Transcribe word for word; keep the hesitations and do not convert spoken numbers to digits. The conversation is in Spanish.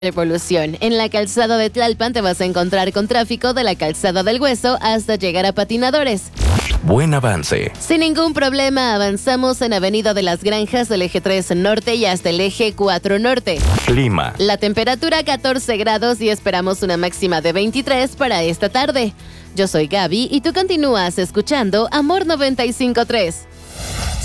Evolución. En la calzada de Tlalpan te vas a encontrar con tráfico de la calzada del Hueso hasta llegar a Patinadores. Buen avance. Sin ningún problema avanzamos en Avenida de las Granjas del eje tres Norte y hasta el eje cuatro Norte. Clima. La temperatura catorce grados y esperamos una máxima de veintitrés para esta tarde. Yo soy Gaby y tú continúas escuchando Amor noventa y cinco punto tres.